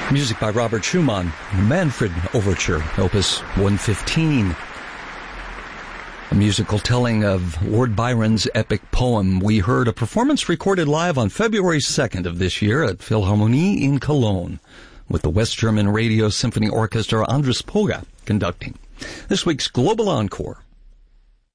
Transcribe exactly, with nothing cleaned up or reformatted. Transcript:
Music by Robert Schumann, Manfred Overture, Opus one fifteen. A musical telling of Lord Byron's epic poem. We heard a performance recorded live on February second of this year at Philharmonie in Cologne, with the West German Radio Symphony Orchestra Andres Poga conducting. This week's Global Encore